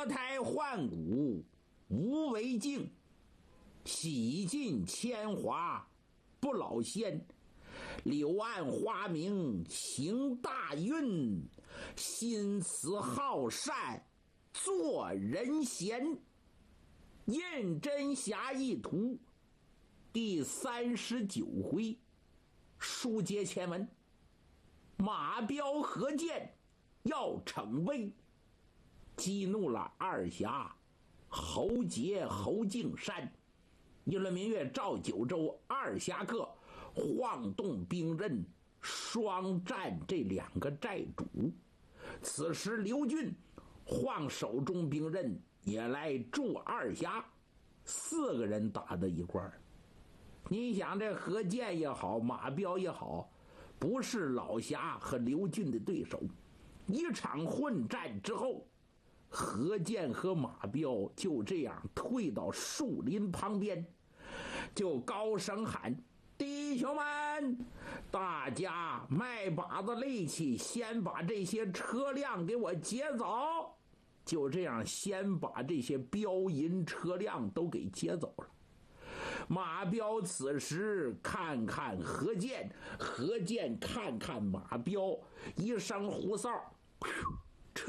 脱胎换骨无为镜，洗尽铅华不老仙。柳暗花明行大运，心慈好善做人贤。胤缧侠义图第39回，书接前文。马彪何健要逞威，激怒了二侠侯杰、侯敬山。一轮明月照九州，二侠客晃动兵刃，双战这两个寨主。此时刘俊晃手中兵刃也来助二侠，4个人打到一块儿。你想这何健也好，马彪也好，不是老侠和刘俊的对手。一场混战之后，何健和马彪就这样退到树林旁边，就高声喊：弟兄们，大家卖把子力气，先把这些车辆给我劫走。就这样先把这些镖银车辆都给劫走了。马彪此时看看何健，何健看看马彪，一声呼哨，撤！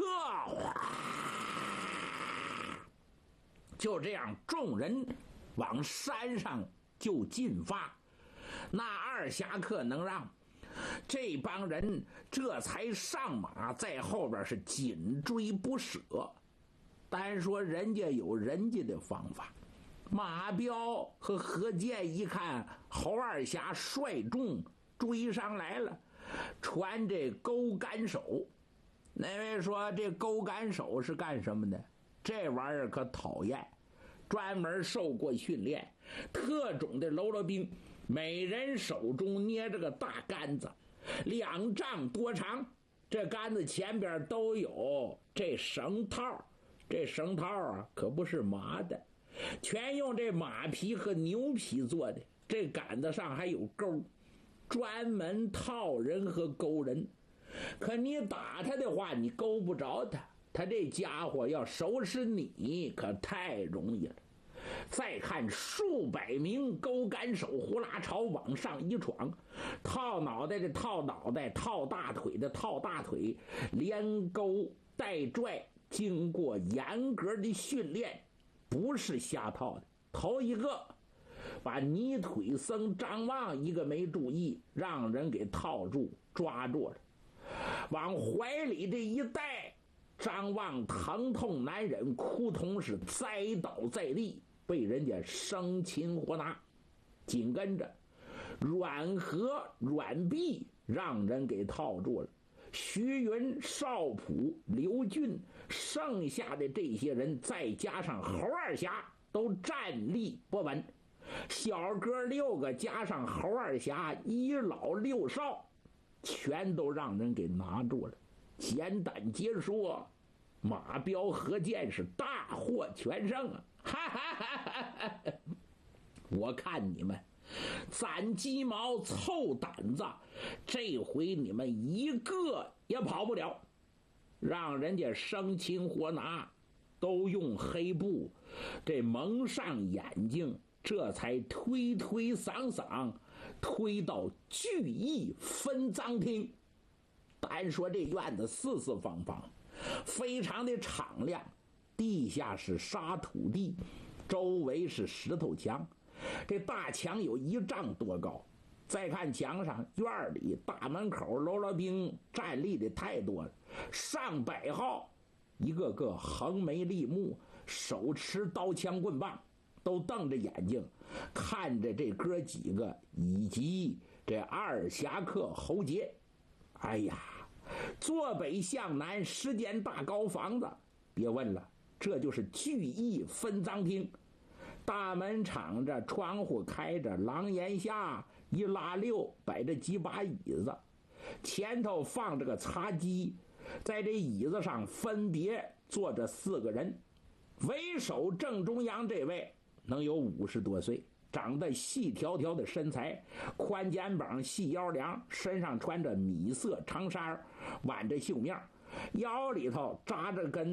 就这样众人往山上就进发。那二侠客能让，这帮人这才上马，在后边是紧追不舍。单说人家有人家的方法。马彪和何健一看侯二侠率众追上来了，传这钩杆手。那位说这钩杆手是干什么的？这玩意儿可讨厌，专门受过训练，特种的喽啰兵，每人手中捏着个大杆子，2丈多长，这杆子前边都有这绳套，这绳套啊可不是麻的，全用这马皮和牛皮做的，这杆子上还有钩，专门套人和勾人。可你打他的话，你勾不着他，他这家伙要收拾你可太容易了。再看数百名钩杆手呼啦朝往上一闯，套脑袋的套脑袋，套大腿的套大腿，连钩带拽，经过严格的训练，不是瞎套的。头一个把泥腿僧张望一个没注意，让人给套住抓住了，往怀里这一带，张望疼痛难忍，哭痛是栽倒在地，被人家生擒活拿。紧跟着阮和、阮弼让人给套住了，徐云、少普、刘俊，剩下的这些人再加上侯二侠都站立不稳。小哥6个加上侯二侠，1老6少，全都让人给拿住了。简短截说，马彪何健是大获全胜啊！哈哈哈哈！我看你们攒鸡毛凑胆子，这回你们一个也跑不了，让人家生擒活拿，都用黑布这蒙上眼睛，这才推推搡搡推到聚义分赃厅。单说这院子四四方方，非常的敞亮，地下是沙土地，周围是石头墙，这大墙有1丈多高。再看墙上，院里大门口喽啰兵站立的太多了，上百号，一个个横眉立目，手持刀枪棍棒，都瞪着眼睛看着这哥几个以及这二侠客侯杰。哎呀，坐北向南10间大高房子，别问了，这就是聚义分赃厅。大门敞着，窗户开着，廊檐下一拉溜摆着几把椅子，前头放着个茶几，在这椅子上分别坐着4个人。为首正中央这位能有50多岁，长得细条条的身材，宽肩膀细腰梁，身上穿着米色长衫，挽着袖面，腰里头扎着根